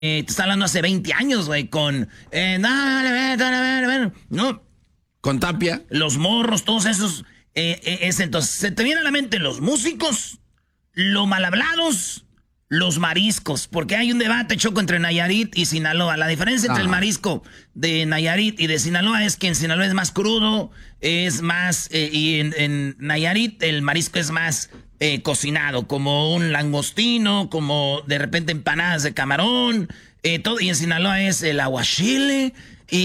te está hablando hace 20 años, güey, con... ¿no? Con Tapia. Los morros, todos esos... entonces, se te viene a la mente los músicos, los mal hablados, los mariscos. Porque hay un debate, Choco, entre Nayarit y Sinaloa. La diferencia entre el marisco de Nayarit y de Sinaloa es que en Sinaloa es más crudo, es más... y en Nayarit el marisco es más... cocinado, como un langostino, como de repente empanadas de camarón, todo, y en Sinaloa es el aguachile y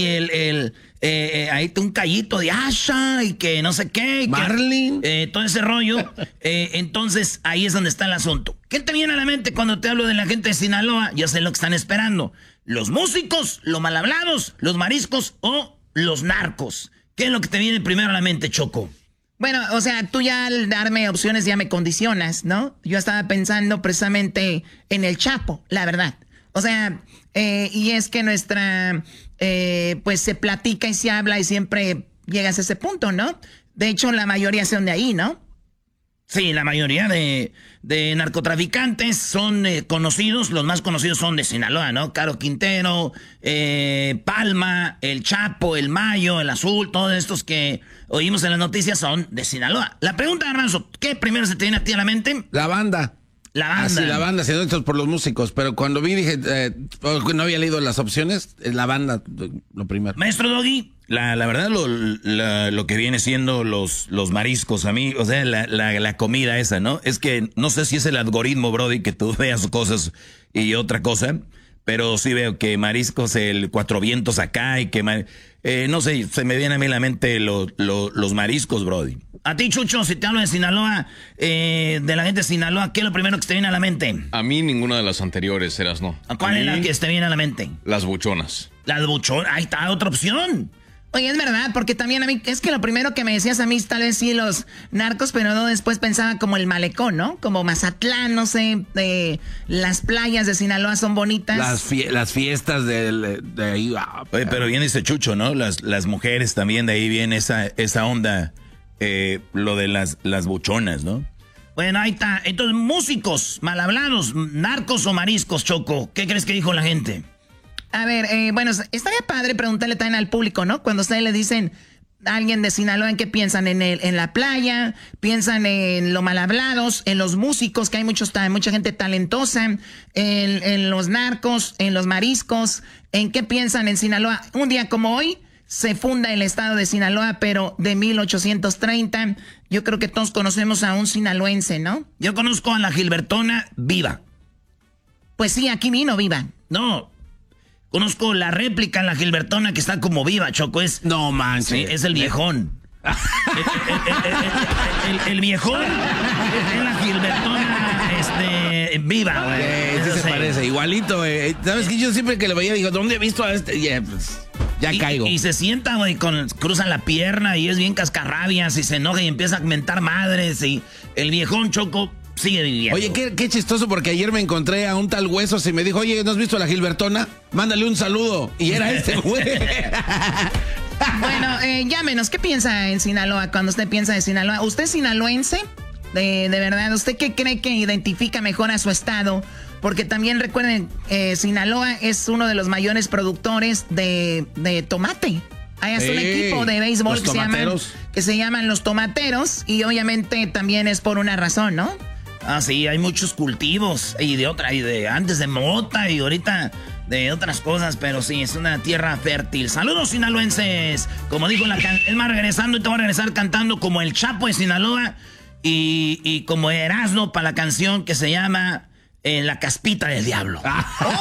ahí un callito de asha y que no sé qué. Marlin. Todo ese rollo. Entonces, ahí es donde está el asunto. ¿Qué te viene a la mente cuando te hablo de la gente de Sinaloa? Ya sé lo que están esperando. ¿Los músicos, los mal hablados, los mariscos o los narcos? ¿Qué es lo que te viene primero a la mente, Choco? Bueno, o sea, tú ya al darme opciones ya me condicionas, ¿no? Yo estaba pensando precisamente en el Chapo, la verdad. O sea, y es que nuestra, pues se platica y se habla y siempre llegas a ese punto, ¿no? De hecho, la mayoría son de ahí, ¿no? Sí, la mayoría de narcotraficantes son conocidos, los más conocidos son de Sinaloa, ¿no? Caro Quintero, Palma, el Chapo, el Mayo, el Azul, todos estos que oímos en las noticias son de Sinaloa. La pregunta, Garbanzo, ¿qué primero se te viene a ti a la mente? La banda. La banda. Sí, la banda, siendo estos por los músicos, pero cuando vi dije, no había leído las opciones, la banda, lo primero. Maestro Doggy. La verdad, lo que viene siendo los mariscos, a mí, o sea, la comida esa, ¿no? Es que no sé si es el algoritmo, Brody, que tú veas cosas y otra cosa, pero sí veo que mariscos, el Cuatro Vientos acá y que, no sé, se me viene a mí a la mente los mariscos, Brody. A ti, Chucho, si te hablo de Sinaloa, de la gente de Sinaloa, ¿qué es lo primero que te viene a la mente? A mí ninguna de las anteriores, Erasno. ¿Cuál es la que te viene a la mente? Las buchonas. Las buchonas, ahí está, otra opción. Oye, es verdad, porque también a mí, es que lo primero que me decías a mí tal vez sí los narcos, pero no después pensaba como el malecón, ¿no? Como Mazatlán, no sé, las playas de Sinaloa son bonitas. Las fiestas de ahí. Oye, pero bien dice Chucho, ¿no? Las mujeres también, de ahí viene esa onda, lo de las buchonas, ¿no? Bueno, ahí está. Entonces, músicos, mal hablados, narcos o mariscos, Choco. ¿Qué crees que dijo la gente? A ver, bueno, estaría padre preguntarle también al público, ¿no? Cuando ustedes le dicen a alguien de Sinaloa, ¿en qué piensan? ¿En la playa? ¿Piensan en lo mal hablados? ¿En los músicos? Que hay mucha gente talentosa. ¿En los narcos? ¿En los mariscos? ¿En qué piensan en Sinaloa? Un día como hoy se funda el estado de Sinaloa, pero de 1830. Yo creo que todos conocemos a un sinaloense, ¿no? Yo conozco a la Gilbertona viva. Pues sí, aquí vino viva. No, conozco la réplica en la Gilbertona que está como viva, Choco. No manches. Sí, es el viejón. el viejón es la Gilbertona viva, güey. Sí se parece, igualito, güey. ¿Sabes qué? Yo siempre que lo veía digo, ¿dónde he visto a este? Ya caigo. Y se sienta, güey, cruzan la pierna y es bien cascarrabias y se enoja y empieza a mentar madres y el viejón, Choco, sigue viviendo. Oye, qué chistoso, porque ayer me encontré a un tal Huesos y me dijo, oye, ¿no has visto a la Gilbertona? Mándale un saludo. Y era este güey. Bueno, llámenos, ¿qué piensa en Sinaloa cuando usted piensa en Sinaloa? ¿Usted es sinaloense? De verdad, ¿usted qué cree que identifica mejor a su estado? Porque también recuerden, Sinaloa es uno de los mayores productores de tomate. Hay hasta un equipo de béisbol que se llaman los Tomateros, y obviamente también es por una razón, ¿no? Ah, sí, hay muchos cultivos y de antes de mota y ahorita de otras cosas, pero sí, es una tierra fértil. Saludos, sinaloenses. Como dijo es más, regresando, y te voy a regresar cantando como el Chapo de Sinaloa y como Erasmo para la canción que se llama La Caspita del Diablo.